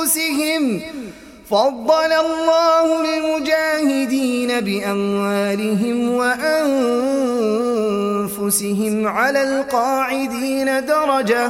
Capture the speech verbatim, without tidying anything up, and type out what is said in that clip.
أنفسهم فضل الله المجاهدين بأموالهم وأنفسهم على القاعدين درجة